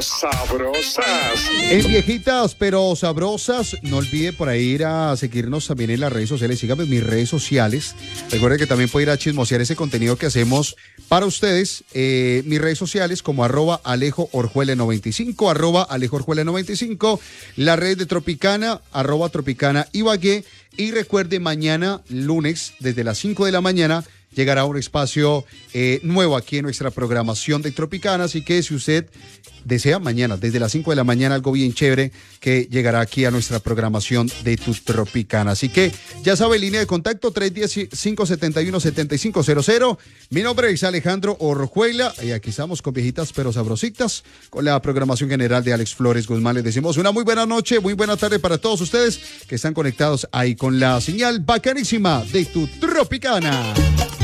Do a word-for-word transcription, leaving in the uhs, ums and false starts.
sabrosas. En viejitas pero sabrosas, no olvide por ahí ir a seguirnos también en las redes sociales. Síganme en mis redes sociales. Recuerden que también puede ir a chismosear ese contenido que hacemos para ustedes. Eh, mis redes sociales como arroba Alejo Orjuela noventa y cinco, arroba Alejo Orjuela noventa y cinco, la red de Tropicana, arroba Tropicana Ibagué. Y recuerde, mañana, lunes, desde las cinco de la mañana, llegará un espacio eh, nuevo aquí en nuestra programación de Tropicana. Así que si usted desea, mañana, desde las cinco de la mañana, algo bien chévere que llegará aquí a nuestra programación de Tu Tropicana. Así que ya sabe, línea de contacto tres uno cero, cinco siete uno, siete cinco cero cero. Mi nombre es Alejandro Orjuela y aquí estamos con viejitas pero sabrositas con la programación general de Alex Flores Guzmán. Les decimos una muy buena noche, muy buena tarde para todos ustedes que están conectados ahí con la señal bacanísima de Tu Tropicana.